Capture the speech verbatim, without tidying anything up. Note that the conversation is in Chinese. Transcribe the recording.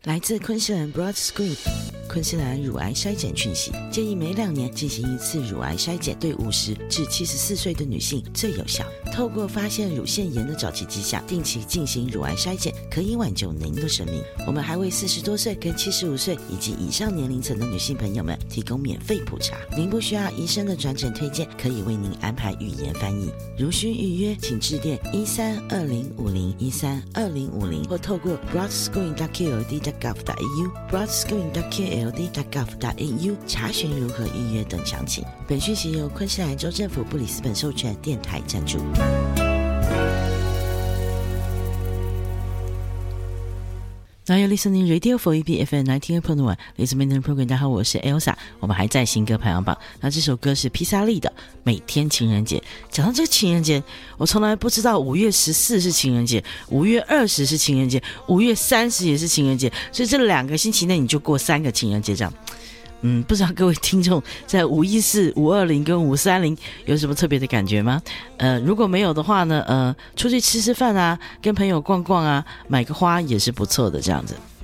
来自昆士兰 Broad Screen 昆士兰乳癌筛检讯息，建议每两年进行一次乳癌筛检，对五十至七十四岁的女性最有效。透过发现乳腺炎的早期迹象，定期进行乳癌筛检，可以挽救您的生命。我们还为四十多岁跟七十五岁以及以上年龄层的女性朋友们提供免费普查，您不需要医生的转诊推荐，可以为您安排语言翻译。如需预约，请致电一三二零五零一三二零五零，或透过 broadscreen dot k l d dot gov dot a u broadscreen dot k l d dot gov dot a u 查询如何预约等详情。本讯息由昆士兰州政府布里斯本授权电台赞助。Now you're listening Radio for E B F M ninety-eight point one Listening Program。 大家好，我是 Elsa， 我们还在新歌排行榜。那这首歌是披萨利的每天情人节。讲到这个情人节，我从来不知道五月十四是情人节，五月二十是情人节，五月三十也是情人节，所以这两个星期内你就过三个情人节这样。嗯，不知道各位听众在五一四、五二零跟五三零有什么特别的感觉吗？呃，如果没有的话呢，呃，出去吃吃饭啊，跟朋友逛逛啊，买个花也是不错的这样子。